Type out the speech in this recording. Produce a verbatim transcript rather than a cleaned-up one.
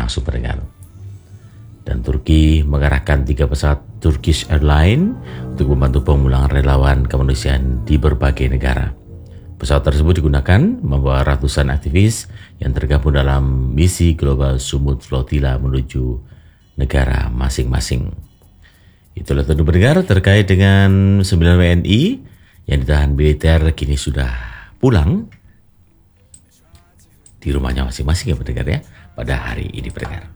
langsung pendengar. Dan Turki mengerahkan tiga pesawat Turkish Airlines untuk membantu pemulangan relawan kemanusiaan di berbagai negara. Pesawat tersebut digunakan membawa ratusan aktivis yang tergabung dalam misi Global Sumut Flotilla menuju negara masing-masing. Itulah tentu pendengar terkait dengan sembilan W N I yang ditahan militer kini sudah pulang di rumahnya masing-masing ya pendengar ya pada hari ini pendengar.